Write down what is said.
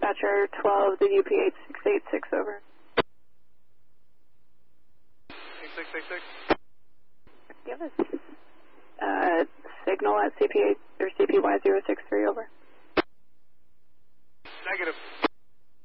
dispatcher 12, the UPH 686, over. 666. Give us signal at CPY 063, over. Negative.